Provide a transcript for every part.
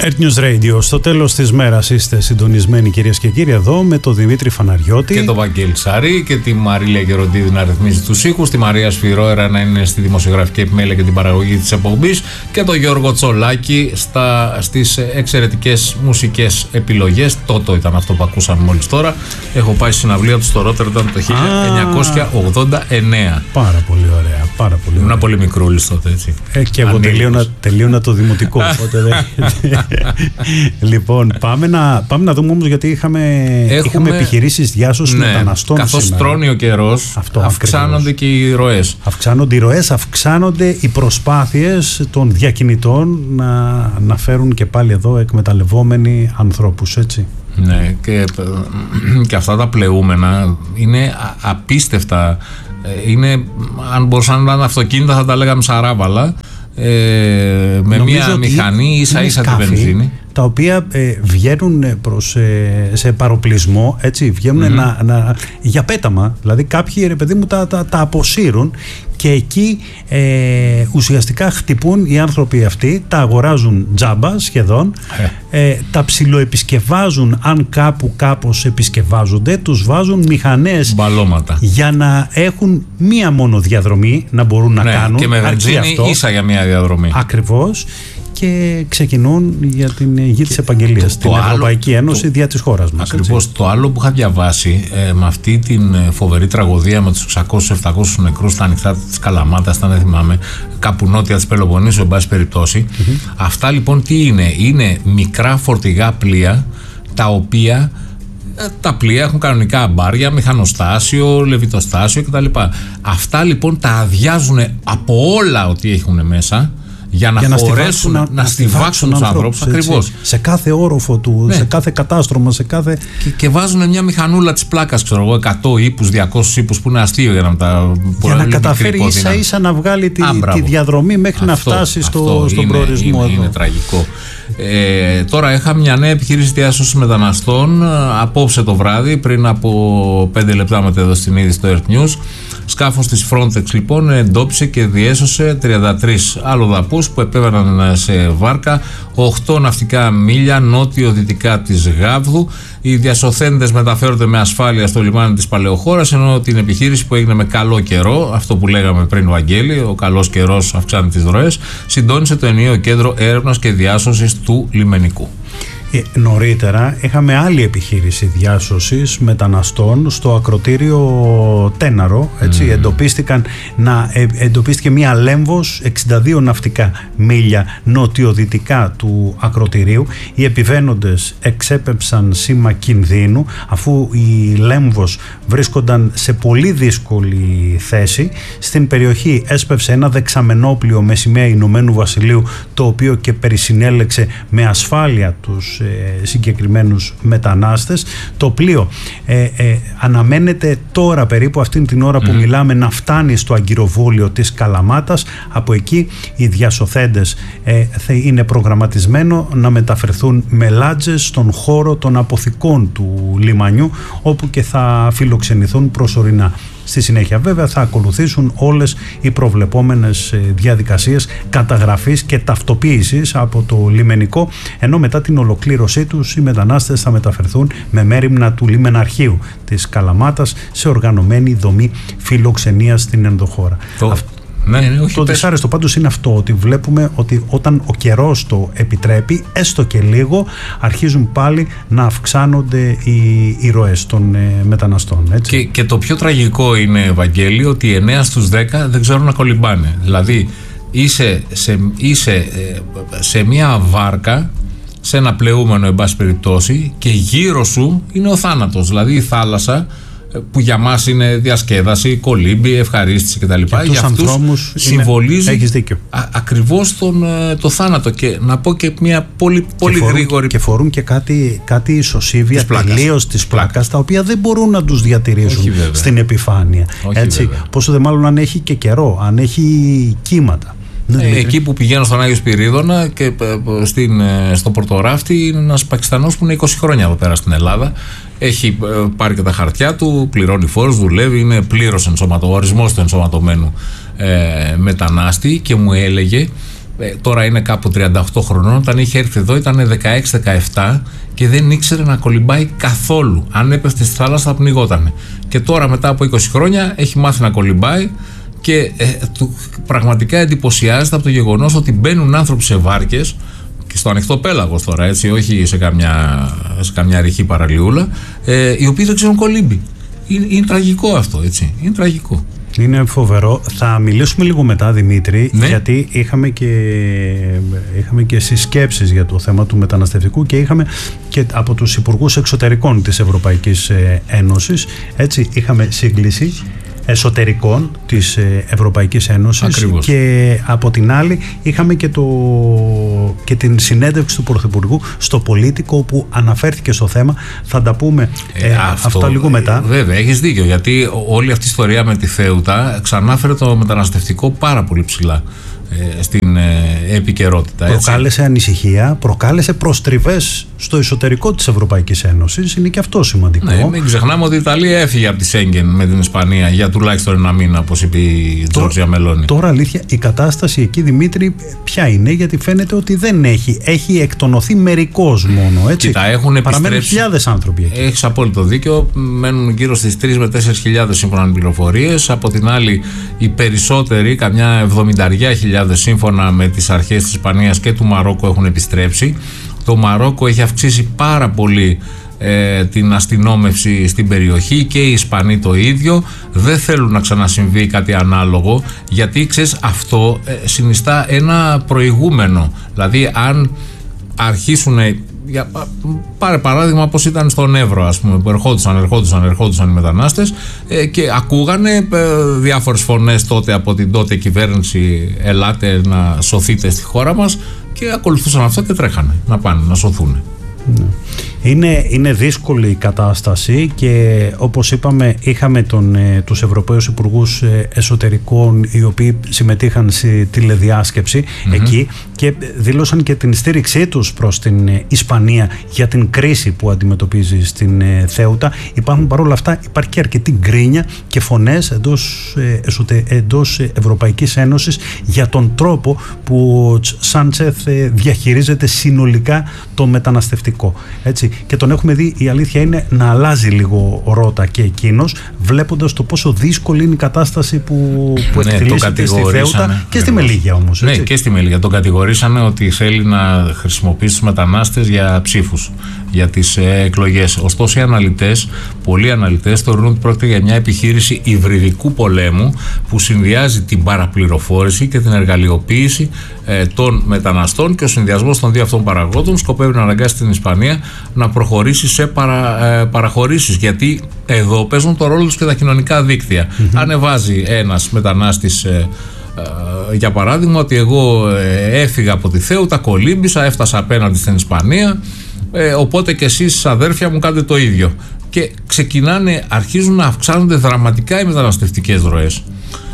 Earth News Radio. Στο τέλος της μέρας είστε συντονισμένοι, κυρίες και κύριοι, εδώ με τον Δημήτρη Φαναριώτη και τον Βαγγέλη Σαρή και τη Μαρίλια Γεροντίδη να ρυθμίζει τους ήχους, τη Μαρία Σφυρόερα να είναι στη δημοσιογραφική επιμέλεια και την παραγωγή της εκπομπής και τον Γιώργο Τσολάκη στις εξαιρετικές μουσικές επιλογές. Τότο ήταν αυτό που ακούσαμε μόλις τώρα. Έχω πάει στη συναυλία του στο Ρότερνταμ το 1989. Πάρα πολύ ωραία. Πάρα πολύ ωραία. Ήμουν πολύ μικρούλης τότε, έτσι. Και εγώ τελείωνα το δημοτικό. Οπότε λοιπόν, πάμε να δούμε όμως, γιατί είχαμε επιχειρήσεις διάσωσης μεταναστών. Καθώς τρώνει ο καιρός, αυξάνονται και οι ροές. Αυξάνονται οι ροές, αυξάνονται οι προσπάθειες των διακινητών να φέρουν και πάλι εδώ εκμεταλλευόμενοι ανθρώπους, έτσι. Ναι, και αυτά τα πλεούμενα είναι απίστευτα. Είναι, αν μπορούσαν να είναι αυτοκίνητα θα τα λέγαμε σαράβαλα, με μια μηχανή ίσα-ίσα τη βενζίνη, τα οποία βγαίνουν σε παροπλισμό, έτσι, βγαίνουν για πέταμα. Δηλαδή κάποιοι, ρε παιδί μου, τα αποσύρουν και εκεί ουσιαστικά χτυπούν οι άνθρωποι αυτοί, τα αγοράζουν τζάμπα σχεδόν, τα ψιλοεπισκευάζουν, αν κάπως επισκευάζονται, τους βάζουν μηχανές μπαλώματα για να έχουν μία μόνο διαδρομή να μπορούν να κάνουν, και με βενζίνη ίσα για μία διαδρομή. Ακριβώς. Και ξεκινούν για την γη της επαγγελίας, την Ευρωπαϊκή Ένωση δια της χώρας μας. Ακριβώς. Το άλλο που είχα διαβάσει με αυτή την φοβερή τραγωδία με τους 600-700 νεκρούς στα ανοιχτά της Καλαμάτας, δεν θυμάμαι, κάπου νότια της Πελοποννήσου, εν πάση περιπτώσει. Αυτά λοιπόν τι είναι? Είναι μικρά φορτηγά πλοία, τα οποία τα πλοία έχουν κανονικά μπάρια, μηχανοστάσιο, λεβιτοστάσιο κτλ. Αυτά λοιπόν τα αδειάζουν από όλα ό,τι έχουν μέσα, για να χωρέσουν να στιβάξουν τους ανθρώπους. Ακριβώς. Σε κάθε όροφο του, σε κάθε κατάστρωμα, σε κάθε. Και βάζουν μια μηχανούλα της πλάκας, ξέρω εγώ, 100 ύπους, 200 ύπους, που είναι αστείο για να καταφέρει ίσα-ίσα να βγάλει τη διαδρομή μέχρι να φτάσει στον προορισμό. Είναι τραγικό. Τώρα είχα μια νέα επιχείρηση διάσωσης μεταναστών απόψε το βράδυ, πριν από 5 λεπτά μετά εδώ στην είδηση στο Earth News. Σκάφος της Frontex λοιπόν εντόπισε και διέσωσε 33 αλλοδαπούς που επέβαιναν σε βάρκα 8 ναυτικά μίλια νότιο-δυτικά της Γάβδου. Οι διασωθέντες μεταφέρονται με ασφάλεια στο λιμάνι της Παλαιοχώρας, ενώ την επιχείρηση που έγινε με καλό καιρό, αυτό που λέγαμε πριν, Βαγγέλη, ο καλός καιρός αυξάνει τις ροές, συντόνισε το ενιαίο κέντρο έρευνας και διάσωσης του λιμενικού. Νωρίτερα είχαμε άλλη επιχείρηση διάσωσης μεταναστών στο ακροτήριο Τέναρο, έτσι. Εντοπίστηκε μία λέμβος 62 ναυτικά μίλια νοτιοδυτικά του ακροτηρίου. Οι επιβαίνοντες εξέπεψαν σήμα κινδύνου, αφού η λέμβος βρίσκονταν σε πολύ δύσκολη θέση. Στην περιοχή έσπευσε ένα δεξαμενόπλοιο με σημαία Ηνωμένου Βασιλείου, το οποίο και περισυνέλεξε με ασφάλεια τους συγκεκριμένους μετανάστες. Το πλοίο αναμένεται τώρα, περίπου αυτήν την ώρα που μιλάμε, να φτάνει στο αγκυροβόλιο της Καλαμάτας. Από εκεί οι διασωθέντες είναι προγραμματισμένο να μεταφερθούν με λάτζες στον χώρο των αποθηκών του λιμανιού, όπου και θα φιλοξενηθούν προσωρινά. Στη συνέχεια βέβαια θα ακολουθήσουν όλες οι προβλεπόμενες διαδικασίες καταγραφής και ταυτοποίησης από το λιμενικό, ενώ μετά την ολοκλήρωσή τους οι μετανάστες θα μεταφερθούν με μέριμνα του λιμεναρχείου της Καλαμάτας σε οργανωμένη δομή φιλοξενίας στην ενδοχώρα. Το δυσάρεστο πάντως είναι αυτό, ότι βλέπουμε ότι όταν ο καιρός το επιτρέπει, έστω και λίγο, αρχίζουν πάλι να αυξάνονται οι ροές των μεταναστών, έτσι. Και το πιο τραγικό είναι, Βαγγέλη, ότι 9 στους 10 δεν ξέρουν να κολυμπάνε. Δηλαδή είσαι σε μια βάρκα, σε ένα πλεούμενο εν πάση περιπτώσει, και γύρω σου είναι ο θάνατος, δηλαδή η θάλασσα, που για μας είναι διασκέδαση, κολύμπη, ευχαρίστηση κτλ. Για αυτούς συμβολίζει ακριβώς το θάνατο. Και να πω και μια πολύ γρήγορη. Και φορούν και κάτι ισοσύβια τελείως της πλάκας, τα οποία δεν μπορούν να τους διατηρήσουν στην επιφάνεια. Έτσι, πόσο δε μάλλον αν έχει και καιρό, αν έχει κύματα. Εκεί που πηγαίνω στον Άγιο Σπυρίδωνα και στο Πορτοράφτη, είναι ένας Πακιστανός που είναι 20 χρόνια εδώ πέρα στην Ελλάδα. Έχει πάρει και τα χαρτιά του, πληρώνει φόρους, δουλεύει, είναι πλήρως ορισμός του ενσωματωμένου μετανάστη, και μου έλεγε τώρα είναι κάπου 38 χρονών, όταν είχε έρθει εδώ ήταν 16-17 και δεν ήξερε να κολυμπάει καθόλου. Αν έπεφτε στη θάλασσα θα πνιγότανε. Και τώρα μετά από 20 χρόνια έχει μάθει να κολυμπάει και πραγματικά εντυπωσιάζεται από το γεγονός ότι μπαίνουν άνθρωποι σε βάρκες και στο ανοιχτό πέλαγος τώρα, έτσι, όχι σε καμιά ρηχή παραλιούλα, οι οποίοι δεν ξέρουν κολύμπη. Είναι τραγικό αυτό, έτσι. Είναι τραγικό. Είναι φοβερό. Θα μιλήσουμε λίγο μετά, Δημήτρη, ναι, γιατί είχαμε και συσκέψεις για το θέμα του μεταναστευτικού και είχαμε και από τους υπουργούς εξωτερικών της Ευρωπαϊκής Ένωσης, έτσι, είχαμε σύγκληση εσωτερικών της Ευρωπαϊκής Ένωσης. Ακριβώς. Και από την άλλη είχαμε και την συνέντευξη του Πρωθυπουργού στο Πολίτικο, όπου αναφέρθηκε στο θέμα. Θα τα πούμε αυτά λίγο μετά. Βέβαια, έχεις δίκιο, γιατί όλη αυτή η ιστορία με τη Θέουτα ξανάφερε το μεταναστευτικό πάρα πολύ ψηλά στην επικαιρότητα. Προκάλεσε ανησυχία, προκάλεσε προστριβές στο εσωτερικό της Ευρωπαϊκής Ένωσης. Είναι και αυτό σημαντικό. Ναι, μην ξεχνάμε ότι η Ιταλία έφυγε από τη Σέγγεν με την Ισπανία για τουλάχιστον ένα μήνα, όπως είπε η Τζόρτζια Μελόνι. Τώρα, αλήθεια, η κατάσταση εκεί, Δημήτρη, ποια είναι? Γιατί φαίνεται ότι δεν έχει εκτονωθεί μερικώς μόνο. Έτσι. Κοίτα, έχουν παραμένουν χιλιάδες άνθρωποι εκεί. Έχεις απόλυτο δίκιο. Μένουν γύρω στις 3 με 4.000 σύμφωνα με πληροφορίες. Από την άλλη, οι περισσότεροι, καμιά 70.000 σύμφωνα με τις αρχές της Ισπανίας και του Μαρόκου, έχουν επιστρέψει. Το Μαρόκο έχει αυξήσει πάρα πολύ την αστυνόμευση στην περιοχή και οι Ισπανοί το ίδιο. Δεν θέλουν να ξανασυμβεί κάτι ανάλογο, γιατί ξέρεις, αυτό συνιστά ένα προηγούμενο. Δηλαδή, αν αρχίσουν, πάρε παράδειγμα πως ήταν στον Εύρο, ας πούμε, που ερχόντουσαν οι μετανάστες και ακούγανε διάφορες φωνές τότε από την τότε κυβέρνηση, ελάτε να σωθείτε στη χώρα μας, και ακολουθούσαν αυτό και τρέχανε να πάνε να σωθούν. Είναι δύσκολη η κατάσταση και όπως είπαμε, είχαμε τους Ευρωπαίους Υπουργούς Εσωτερικών, οι οποίοι συμμετείχαν στη τηλεδιάσκεψη εκεί και δήλωσαν και την στήριξή τους προς την Ισπανία για την κρίση που αντιμετωπίζει στην Θέουτα. Παρόλα αυτά υπάρχει και αρκετή γκρίνια και φωνές εντός Ευρωπαϊκής Ένωσης για τον τρόπο που ο Σάντσεθ διαχειρίζεται συνολικά το μεταναστευτικό. Έτσι. Και τον έχουμε δει, η αλήθεια είναι, να αλλάζει λίγο ρότα και εκείνος, βλέποντας το πόσο δύσκολη είναι η κατάσταση που εκτελήσεται στη Θέουτα και στη Μελίγια όμως. Έτσι. Ναι, και στη Μελίγια. Τον κατηγορήσανε ότι θέλει να χρησιμοποιήσει τους μετανάστες για ψήφους, για τις εκλογές. Ωστόσο, πολλοί αναλυτές θεωρούν ότι πρόκειται για μια επιχείρηση υβριδικού πολέμου που συνδυάζει την παραπληροφόρηση και την εργαλειοποίηση των μεταναστών, και ο συνδυασμός των δύο αυτών παραγόντων σκοπεύει να αναγκάσει την Ισπανία να προχωρήσει σε παραχωρήσεις, γιατί εδώ παίζουν το ρόλο τους και τα κοινωνικά δίκτυα. Ανεβάζει ένας μετανάστης, για παράδειγμα, ότι εγώ έφυγα από τη Θέουτα, κολύμπησα, έφτασα απέναντι στην Ισπανία, οπότε και εσείς, αδέρφια μου, κάντε το ίδιο. Και αρχίζουν να αυξάνονται δραματικά οι μεταναστευτικές ροές.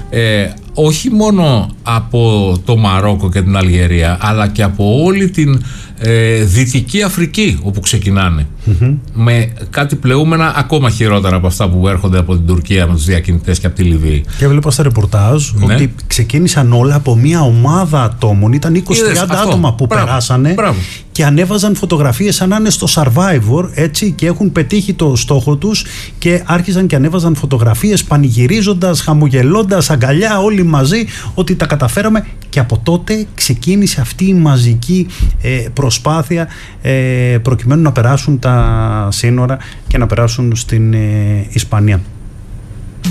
Όχι μόνο από το Μαρόκο και την Αλγερία, αλλά και από όλη την Δυτική Αφρική, όπου ξεκινάνε με κάτι πλεούμενα ακόμα χειρότερα από αυτά που έρχονται από την Τουρκία με τους διακινητές και από τη Λιβύη. Και βλέπω στα ρεπορτάζ ότι ξεκίνησαν όλα από μια ομάδα ατόμων, ήταν 20-30 άτομα που περάσανε και ανέβαζαν φωτογραφίες σαν να είναι στο Survivor, έτσι, και έχουν πετύχει το στόχο τους και άρχισαν και ανέβαζαν φωτογραφίες πανηγυρίζοντας, χαμογελώντας, αγκαλιά όλοι μαζί, ότι τα καταφέραμε. Και από τότε ξεκίνησε αυτή η μαζική προσπάθεια προκειμένου να περάσουν τα σύνορα και να περάσουν στην Ισπανία.